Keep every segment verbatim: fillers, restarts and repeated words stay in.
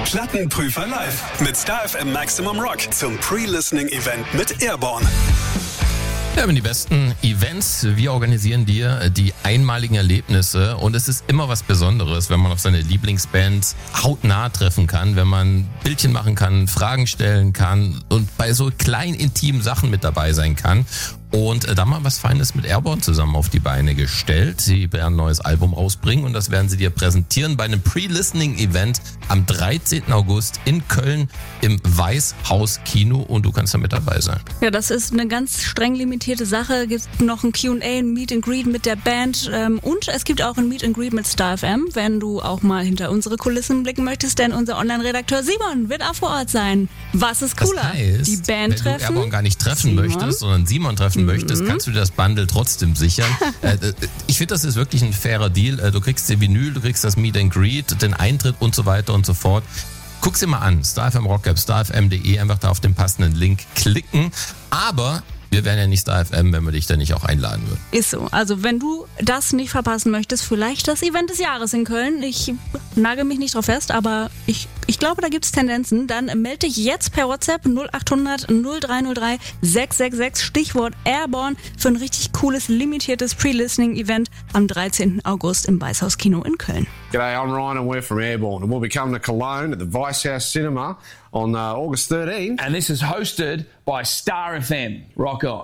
Plattenprüfer live mit Star F M Maximum Rock zum Pre-Listening-Event mit Airborne. Wir haben die besten Events. Wir organisieren dir die einmaligen Erlebnisse und es ist immer was Besonderes, wenn man auf seine Lieblingsbands hautnah treffen kann, wenn man Bildchen machen kann, Fragen stellen kann und bei so kleinen, intimen Sachen mit dabei sein kann. Und da mal was Feines mit Airborne zusammen auf die Beine gestellt. Sie werden ein neues Album rausbringen und das werden sie dir präsentieren bei einem Pre-Listening-Event am dreizehnten August in Köln im Weißhaus Kino und du kannst da mit dabei sein. Ja, das ist eine ganz streng limitierte Sache. Es gibt noch ein Q und A, ein Meet and Greet mit der Band und es gibt auch ein Meet and Greet mit Star F M, wenn du auch mal hinter unsere Kulissen blicken möchtest, denn unser Online-Redakteur Simon wird auch vor Ort sein. Was ist cooler? Das heißt, die Band wenn treffen, du Airborne gar nicht treffen Simon. möchtest, sondern Simon treffen möchtest, kannst du dir das Bundle trotzdem sichern. Ich finde, das ist wirklich ein fairer Deal. Du kriegst die Vinyl, du kriegst das Meet and Greet, den Eintritt und so weiter und so fort. Guck's dir mal an, Star F M Rock App, star f m punkt de, einfach da auf den passenden Link klicken. Aber wir wären ja nicht Star F M, wenn wir dich da nicht auch einladen würden. Ist so. Also wenn du das nicht verpassen möchtest, vielleicht das Event des Jahres in Köln. Ich nagel mich nicht drauf fest, aber ich, ich glaube, da gibt es Tendenzen. Dann melde dich jetzt per WhatsApp null acht hundert null drei null drei sechs sechs sechs, Stichwort Airborne, für ein richtig cooles, limitiertes Pre-Listening-Event am dreizehnten August im Weißhaus Kino in Köln. G'day, I'm Ryan and we're from Airborne and we'll be coming to Cologne at the Weisshaus Cinema on uh, August thirteenth. And this is hosted by Star F M. Rock on.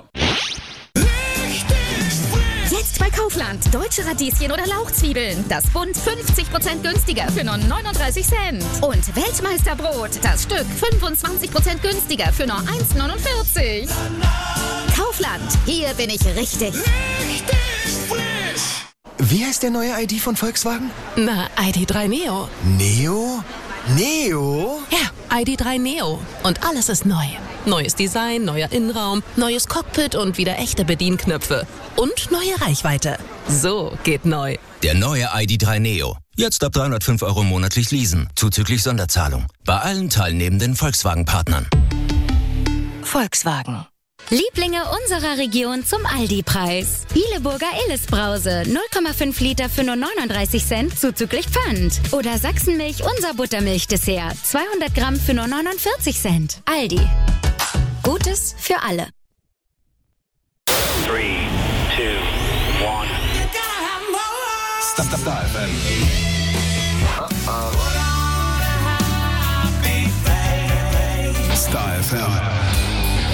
Jetzt bei Kaufland. Deutsche Radieschen oder Lauchzwiebeln. Das Bund fünfzig Prozent günstiger für nur neununddreißig Cent. Und Weltmeisterbrot. Das Stück fünfundzwanzig Prozent günstiger für nur eins neunundvierzig. Kaufland. Hier bin ich richtig. Richtig frisch. Wie heißt der neue I D von Volkswagen? Na, I D drei Neo. Neo? Neo? Ja, I D drei Neo. Und alles ist neu. Neues Design, neuer Innenraum, neues Cockpit und wieder echte Bedienknöpfe. Und neue Reichweite. So geht neu. Der neue I D drei Neo. Jetzt ab dreihundertfünf Euro monatlich leasen, zuzüglich Sonderzahlung. Bei allen teilnehmenden Volkswagen-Partnern. Volkswagen. Lieblinge unserer Region zum Aldi-Preis. Ileburger Illes-Brause, null Komma fünf Liter für nur neununddreißig Cent, zuzüglich Pfand. Oder Sachsenmilch, unser Buttermilch-Dessert, zweihundert Gramm für nur neunundvierzig Cent. Aldi. Gutes für alle. drei, zwei, eins. Star F M. Star F M.